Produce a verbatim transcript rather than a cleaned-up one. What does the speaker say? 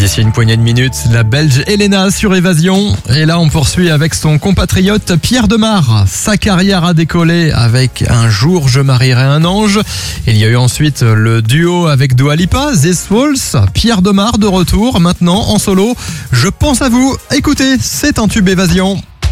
D'ici une poignée de minutes, la Belge Elena sur Évasion. Et là, on poursuit avec son compatriote Pierre Demar. Sa carrière a décollé avec Un jour je marierai un ange. Il y a eu ensuite le duo avec Dua Lipa, This Waltz. Pierre Demar de retour, maintenant en solo. Je pense à vous. Écoutez, c'est un tube Évasion.